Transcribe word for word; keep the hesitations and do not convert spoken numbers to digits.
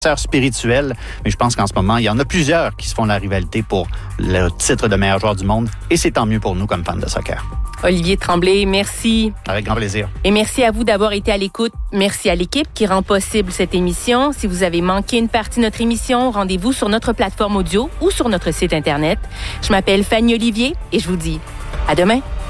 spirituel, mais je pense qu'en ce moment, il y en a plusieurs qui se font la rivalité pour le titre de meilleur joueur du monde et c'est tant mieux pour nous comme fans de soccer. Olivier Tremblay, merci. Avec grand plaisir. Et merci à vous d'avoir été à l'écoute. Merci à l'équipe qui rend possible cette émission. Si vous avez manqué une partie de notre émission, rendez-vous sur notre plateforme audio ou sur notre site Internet. Je m'appelle Fanny Olivier et je vous dis à demain.